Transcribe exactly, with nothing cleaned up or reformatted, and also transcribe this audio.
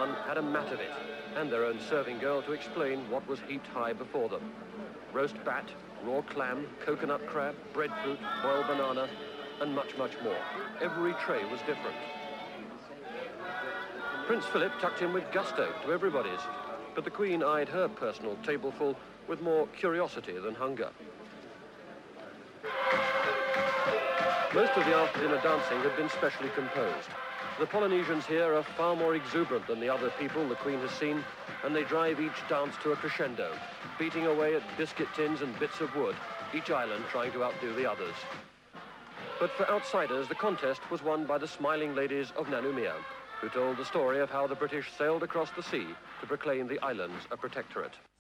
everyone had a mat of it, and their own serving girl to explain what was heaped high before them. Roast bat, raw clam, coconut crab, breadfruit, boiled banana, and much, much more. Every tray was different. Prince Philip tucked in with gusto to everybody's, but the Queen eyed her personal tableful with more curiosity than hunger. Most of the after-dinner dancing had been specially composed. The Polynesians here are far more exuberant than the other people the Queen has seen, and they drive each dance to a crescendo, beating away at biscuit tins and bits of wood, each island trying to outdo the others. But for outsiders, the contest was won by the smiling ladies of Nanumea, who told the story of how the British sailed across the sea to proclaim the islands a protectorate.